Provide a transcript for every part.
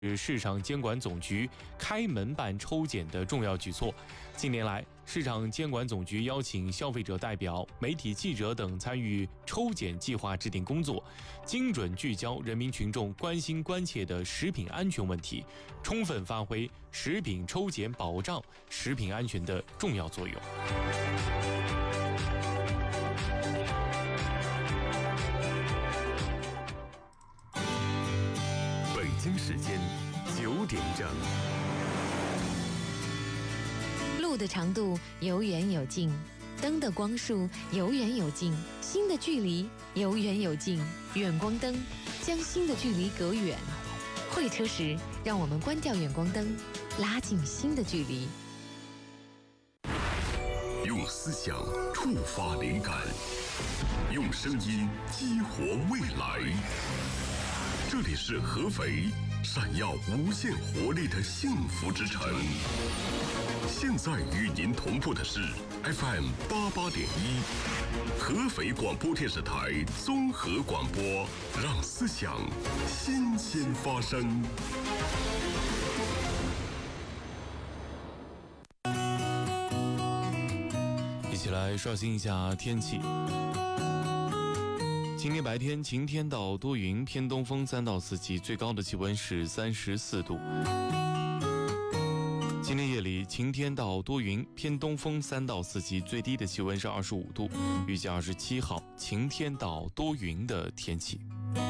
市场监管总局开门办抽检的重要举措。近年来，市场监管总局邀请消费者代表、媒体记者等参与抽检计划制定工作，精准聚焦人民群众关心关切的食品安全问题，充分发挥食品抽检保障食品安全的重要作用。 北京时间9点整。 路的长度有远有近，灯的光束有远有近，心的距离有远有近。远光灯将心的距离隔远。会车时，让我们关掉远光灯，拉近心的距离。 用思想触发灵感，用声音激活未来。这里是合肥，闪耀无限活力的幸福之城。现在与您同步的是 FM 88.1，合肥广播电视台综合广播，让思想新鲜发生。 一起来刷新一下天气。今天白天晴天到多云，偏东风3到4级，最高的气温是34度。今天夜里晴天到多云，偏东风3到4级，最低的气温是25度。预计27号晴天到多云的天气。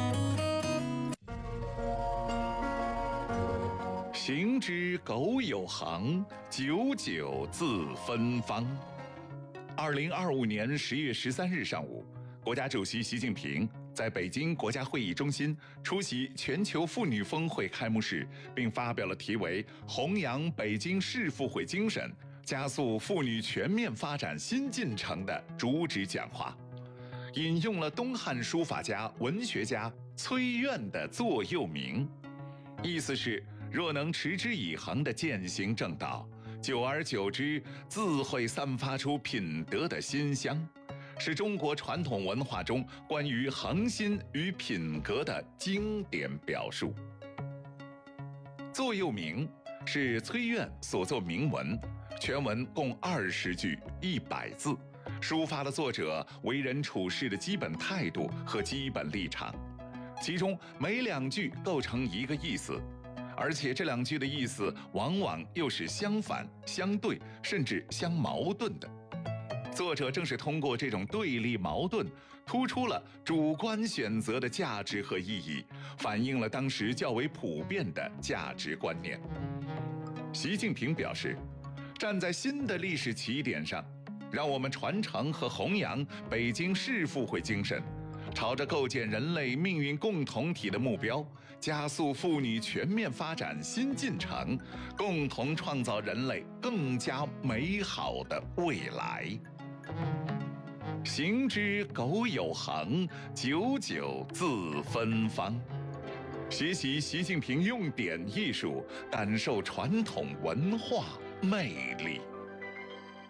行之苟有行，久久自芬芳。2025年10月13日上午，国家主席习近平在北京国家会议中心出席全球妇女峰会开幕式，并发表了题为“弘扬北京市妇会精神，加速妇女全面发展新进程”的主旨讲话，引用了东汉书法家、文学家崔苑的座右铭，意思是：若能持之以恒地践行正道，久而久之，自会散发出品德的馨香，是中国传统文化中关于恒心与品格的经典表述。座右铭是崔苑所作铭文，全文共20句100字，抒发了作者为人处事的基本态度和基本立场，其中每2句构成一个意思，而且这2句的意思往往又是相反、相对，甚至相矛盾的。作者正是通过这种对立矛盾，突出了主观选择的价值和意义，反映了当时较为普遍的价值观念。习近平表示，站在新的历史起点上，让我们传承和弘扬北京市妇会精神，朝着构建人类命运共同体的目标，加速妇女全面发展新进程，共同创造人类更加美好的未来。行之苟有行，久久自芬芳。学习习近平用典艺术，感受传统文化魅力。